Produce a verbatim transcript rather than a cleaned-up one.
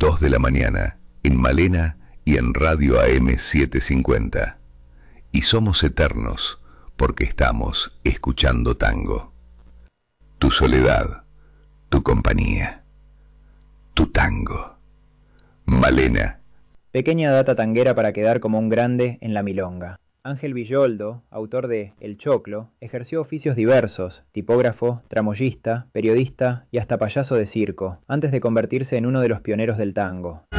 dos de la mañana, en Malena y en Radio A M setecientos cincuenta. Y somos eternos porque estamos escuchando tango. Tu soledad, tu compañía, tu tango. Malena. Pequeña data tanguera para quedar como un grande en la milonga. Ángel Villoldo, autor de El Choclo, ejerció oficios diversos, tipógrafo, tramoyista, periodista y hasta payaso de circo, antes de convertirse en uno de los pioneros del tango.